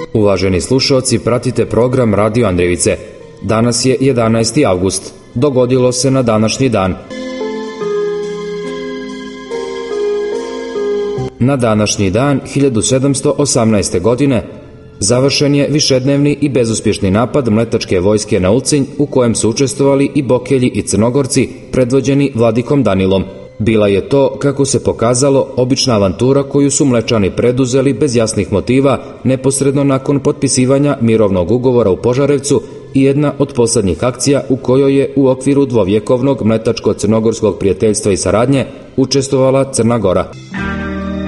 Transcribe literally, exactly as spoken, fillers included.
Uvaženi slušaoci, pratite program Radio Andrijevice. Danas je jedanaesti avgust. Dogodilo se na današnji dan. Na današnji dan hiljadu sedamsto osamnaeste. godine završen je višednevni i bezuspješni napad mletačke vojske na Ulcinj, u kojem su učestvovali i Bokelji i Crnogorci predvođeni vladikom Danilom. Bila je to, kako se pokazalo, obična avantura koju su Mlečani preduzeli bez jasnih motiva neposredno nakon potpisivanja mirovnog ugovora u Požarevcu i jedna od poslednjih akcija u kojoj je u okviru dvovjekovnog mletačko-crnogorskog prijateljstva i saradnje učestvovala Crna Gora.